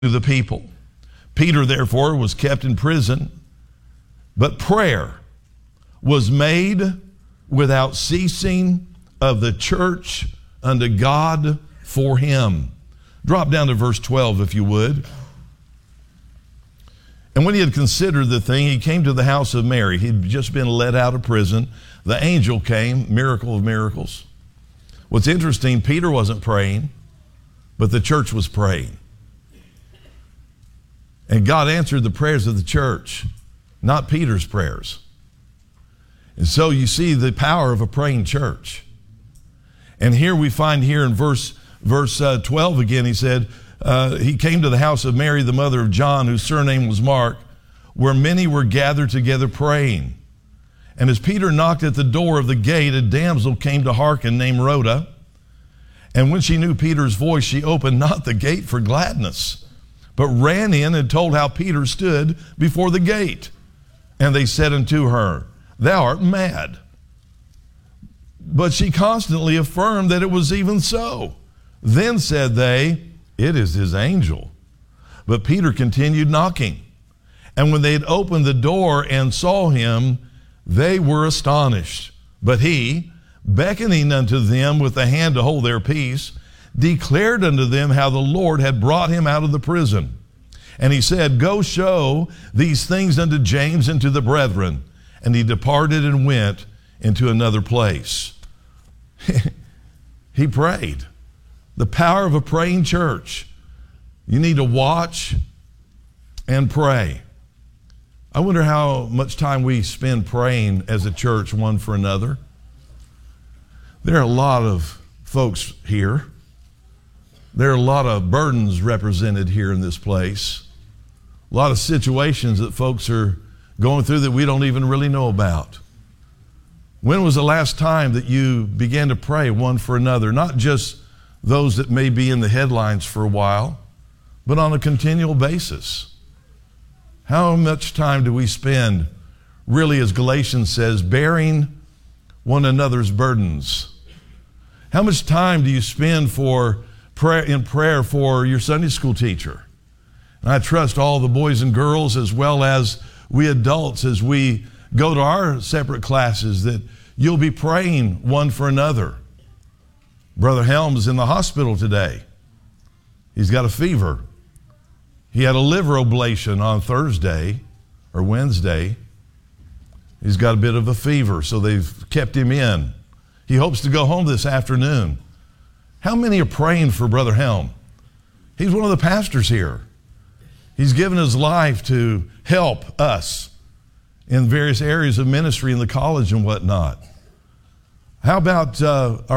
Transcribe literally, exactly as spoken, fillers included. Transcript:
to the people. Peter, therefore, was kept in prison, but prayer was made without ceasing of the church unto God for him. Drop down to verse twelve, if you would. And when he had considered the thing, he came to the house of Mary. He'd just been let out of prison. The angel came, miracle of miracles. What's interesting, Peter wasn't praying, but the church was praying. And God answered the prayers of the church, not Peter's prayers. And so you see the power of a praying church. And here we find here in verse verse uh, twelve again, he said, uh, he came to the house of Mary, the mother of John, whose surname was Mark, where many were gathered together praying. And as Peter knocked at the door of the gate, a damsel came to hearken named Rhoda. And when she knew Peter's voice, she opened not the gate for gladness, but ran in and told how Peter stood before the gate. And they said unto her, Thou art mad. But she constantly affirmed that it was even so. Then said they, It is his angel. But Peter continued knocking. And when they had opened the door and saw him, they were astonished. But he, beckoning unto them with the hand to hold their peace, declared unto them how the Lord had brought him out of the prison. And he said, Go show these things unto James and to the brethren. And he departed and went into another place. He prayed. The power of a praying church. You need to watch and pray. I wonder how much time we spend praying as a church one for another. There are a lot of folks here. There are a lot of burdens represented here in this place. A lot of situations that folks are going through that we don't even really know about. When was the last time that you began to pray one for another? Not just those that may be in the headlines for a while, but on a continual basis. How much time do we spend, really, as Galatians says, bearing one another's burdens? How much time do you spend for prayer, in prayer for your Sunday school teacher? And I trust all the boys and girls, as well as we adults, as we go to our separate classes, that you'll be praying one for another. Brother Helms is in the hospital today. He's got a fever. He had a liver ablation on Thursday or Wednesday. He's got a bit of a fever, so they've kept him in. He hopes to go home this afternoon. How many are praying for Brother Helm? He's one of the pastors here. He's given his life to help us in various areas of ministry in the college and whatnot. How about uh, our